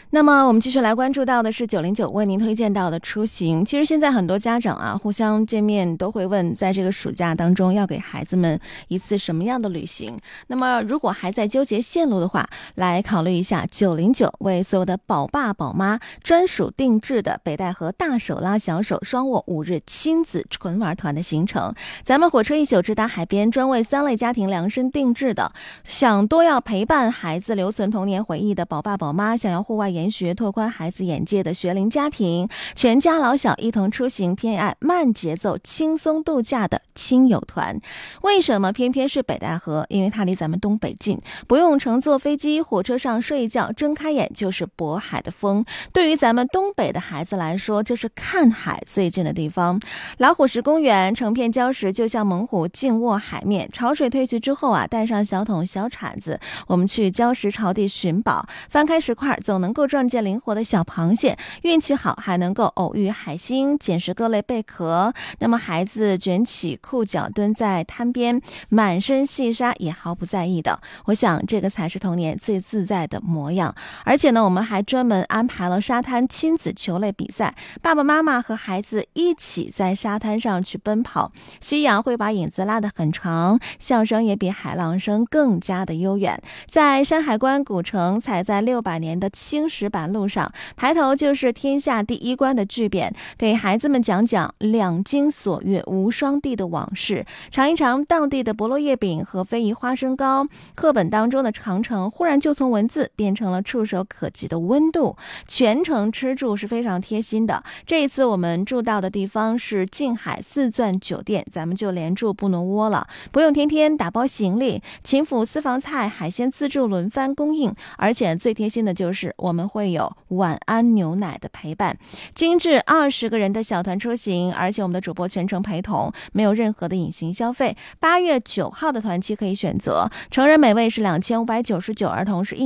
那么我们继续来关注到的是909为您推荐到的出行。其实现在很多家长啊，互相见面都会问，在这个暑假当中要给孩子们一次什么样的旅行。那么如果还在纠结线路的话，来考虑一下909为所有的宝爸宝妈专属定制的北戴河大手拉小手双卧5日亲子纯玩团的行程。咱们火车一宿直达海边，专为3类家庭量身定制的，想多要陪伴孩子留存童年回忆的宝爸宝妈，想要户外研学拓宽孩子眼界的学龄家庭，全家老小一同出行，偏爱慢节奏轻松度假的亲友团。为什么偏偏是北戴河？因为它离咱们东北近，不用乘坐飞机，火车上睡一觉，睁开眼就是渤海的风。对于咱们东北的孩子来说，这是看海最近的地方。老虎石公园成片礁石就像猛虎静卧海面，潮水退去之后啊，带上小桶小铲子，我们去礁石潮地寻宝，翻开石块总能够撞见灵活的小螃蟹，运气好还能够偶遇海星，捡拾各类贝壳。那么孩子卷起裤脚蹲在滩边，满身细沙也毫不在意的，我想这个才是童年最自在的模样。而且呢，我们还专门安排了沙滩亲子球类比赛，爸爸妈妈和孩子一起在沙滩上去奔跑，夕阳会把影子拉得很长，笑声也比海浪声更加的悠远。在山海关古城踩在600年的青石板路上，抬头就是天下第一关的巨匾，给孩子们讲讲两京锁月无双地的往事，尝一尝当地的菠萝叶饼和非遗花生糕。课本当中的长城忽然就从文字变成了触手可及的温度，全程吃住是非常贴心的。这一次我们住到的地方是静海4钻酒店，咱们就连住不挪窝了，不用天天打包行李，秦府私房菜海鲜自助轮番供应，而且最贴心的就是我们会有晚安牛奶的陪伴。精致20个人的小团出行，而且我们的主播全程陪同，没有任何的隐形消费。8月9号的团期可以选择，成人每位是2599，儿童是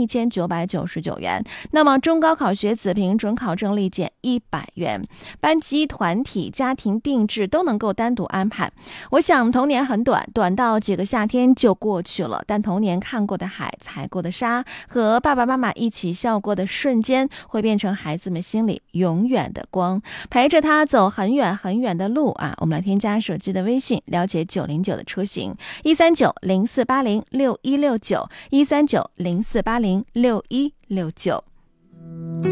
1999元。那么中高考学子凭准考证立减100元，班级团体家庭定制都能够单独安排。我想童年很短，短到几个夏天就过去了，但童年看过的海，踩过的沙，和爸爸妈妈一起笑过的瞬间，会变成孩子们心里永远的光，陪着他走很远很远的路啊！我们来添加手机的微信，了解909的出行，13904806169，13904806169。